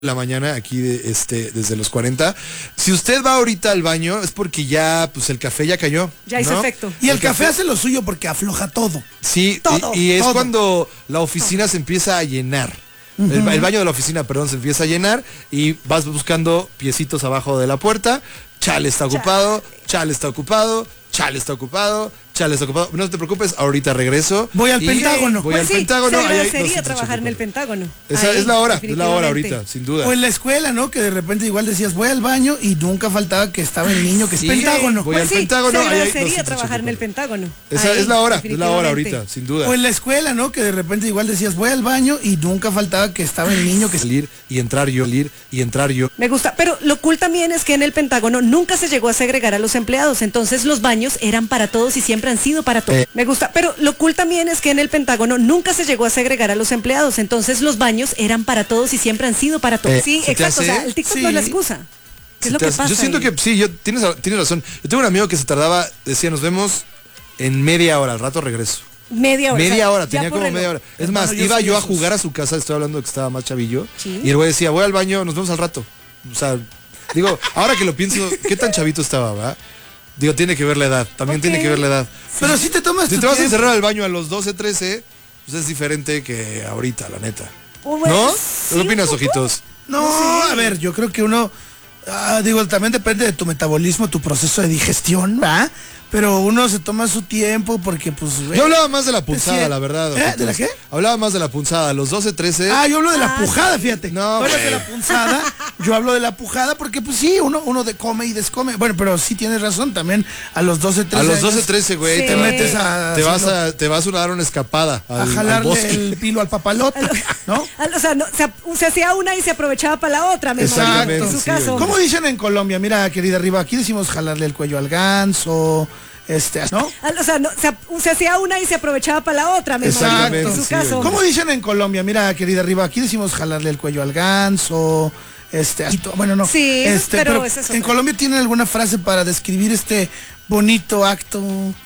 La mañana aquí desde los 40. Si usted va ahorita al baño es porque ya pues el café ya cayó. Ya hizo efecto. Y el café hace lo suyo porque afloja todo. Sí, todo, y es todo. Cuando la oficina se empieza a llenar. El baño de la oficina, perdón, se empieza a llenar y vas buscando piecitos abajo de la puerta. Chale está ocupado, chale está ocupado, chale está ocupado, chale está ocupado. No te preocupes, ahorita regreso. Voy al Pentágono. Voy Pues al sí, Pentágono. se ahí hay agradecería 280 trabajar en el Pentágono. Esa Ahí, es la hora definitivamente. ahorita, sin duda. O en la escuela, ¿no? Que de repente igual decías, voy al baño y nunca faltaba que estaba el niño que Sí, es Pentágono. voy Pues al sí, Pentágono, se ahí hay agradecería 280 trabajar en el Pentágono. Esa Ahí, es la hora definitivamente. ahorita, sin duda. O en la escuela, ¿no? Que de repente igual decías, voy al baño y nunca faltaba que estaba el niño que Salir y entrar yo, salir y entrar yo. Me gusta, pero lo cool también es que en el Pentágono nunca se llegó a segregar a los empleados, entonces los baños eran para todos y siempre han sido para todos. Me gusta, pero lo cool también es que en el Pentágono nunca se llegó a segregar a los empleados, entonces los baños eran para todos y siempre han sido para todos. Sí, ¿se te exacto, o hace? sea, el TikTok Sí. no es la excusa. ¿Qué es lo que pasa? Yo siento ahí? que sí, tienes razón. Yo tengo un amigo que se tardaba, decía, nos vemos en media hora, al rato regreso. Media hora. Media o sea, hora, ya tenía por como reloj. media hora. Es Hermano, más, yo iba soy yo a esos. jugar a su casa, estoy hablando de que estaba más chavillo. Sí. Y el güey decía, voy al baño, nos vemos al rato. O sea, digo, ahora que lo pienso, ¿qué tan chavito estaba, va? Digo, tiene que ver la edad, también Ok. tiene que ver la edad. Pero si te tomas Si tu te vas a tiempo. encerrar al baño a los 12, 13, pues es diferente que ahorita, la neta. Pues, ¿No? sí, ¿Qué opinas, un poco. ojitos? No, a ver, yo creo que uno, digo, también depende de tu metabolismo, tu proceso de digestión, ¿va? Pero uno se toma su tiempo porque, pues, güey. Yo hablaba más de la punzada, Sí. la verdad. ¿Eh? ojitos. ¿De la qué? Hablaba más de la punzada, a los 12, 13. Yo hablo de la pujada, fíjate. No, Tú hablas güey. de la punzada, yo hablo de la pujada porque, pues sí, uno come y descome. Bueno, pero sí tienes razón, también a los 12, 13 A los años 12, 13, güey, Sí. te metes a... te vas a dar una escapada a al jalarle bosque. el pilo al papalote, ¿no? O sea, no, se hacía una y se aprovechaba para la otra, me imagino, Exactamente, en su sí, caso. ¿Cómo dicen en Colombia? Mira, querida Riva, aquí decimos jalarle el cuello al ganso, ¿no? O sea, no, se hacía una y se aprovechaba para la otra, me imagino, Exactamente, en su sí, caso. hombre. ¿Cómo dicen en Colombia? Mira, querida Riva, aquí decimos jalarle el cuello al ganso, bueno, no. Sí, pero esa es en otra. Colombia tienen alguna frase para describir este bonito acto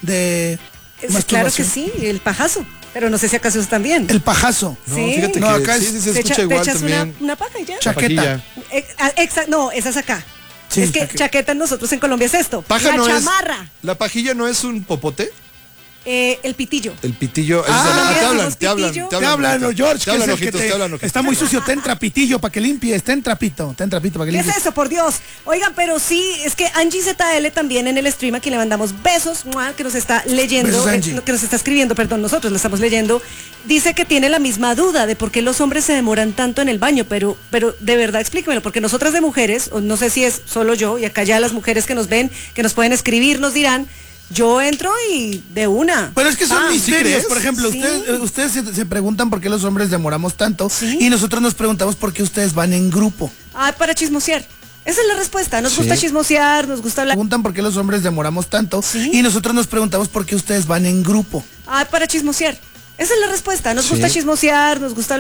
de Claro que masturbación. sí, el pajazo. Pero no sé si acaso es también. El pajazo. No, Sí. fíjate No, que acá sí, es- sí, se Te escucha te igual echas también. una paja y ya. Chaqueta. Pajilla. No, esa es acá. Sí, es que chaqueta. chaqueta nosotros en Colombia es esto. Paja la no chamarra. es. La pajilla no es un popote. El pitillo. El pitillo. mira, somos te hablan. pitillo. Te hablan, ojitos. George, Te que hablan, es el que ojitos, te hablan, ojitos. está muy sucio, ten trapillo para que limpies, ten trapito para que ¿Qué es limpies. eso, por Dios? Oigan, pero sí, es que Angie ZL también en el stream, aquí le mandamos besos, ¡mua!, que nos está leyendo, Besos, Angie. que nos está escribiendo, perdón, nosotros lo estamos leyendo, dice que tiene la misma duda de por qué los hombres se demoran tanto en el baño, pero de verdad explíquemelo, porque nosotras de mujeres, o no sé si es solo yo, y acá ya las mujeres que nos ven, que nos pueden escribir, nos dirán, yo entro y de una. Pero es que son Ah, misterios. crees? Por ejemplo, Sí. ustedes se preguntan por qué los hombres demoramos tanto Sí. y nosotros nos preguntamos por qué ustedes van en grupo. Para chismosear. Esa es la respuesta. Nos Sí. gusta chismosear, nos gusta hablar. Preguntan por qué los hombres demoramos tanto Sí. y nosotros nos preguntamos por qué ustedes van en grupo. Para chismosear. Esa es la respuesta. Nos Sí. gusta chismosear, nos gusta hablar.